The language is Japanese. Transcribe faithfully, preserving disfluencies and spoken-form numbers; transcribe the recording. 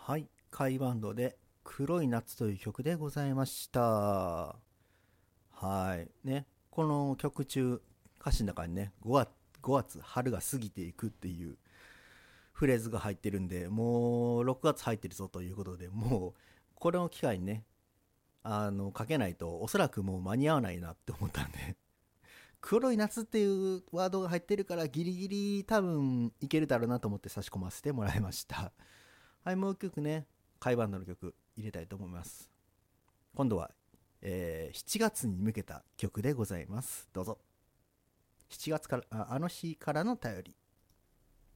はい、カイバンドで黒い夏という曲でございました。はい、ね、この曲中、歌詞の中にね、ごがつ、ごがつ春が過ぎていくっていうフレーズが入ってるんで、もうろくがつ入ってるぞということで、もうこれの機会にね、あの、かけないとおそらくもう間に合わないなって思ったんで、黒い夏っていうワードが入ってるからギリギリ多分いけるだろうなと思って差し込ませてもらいました。はい、もう一曲ね、カイバンドの曲入れたいと思います。今度は、えーしちがつに向けた曲でございます。どうぞ。しちがつから、ああの日からの便り。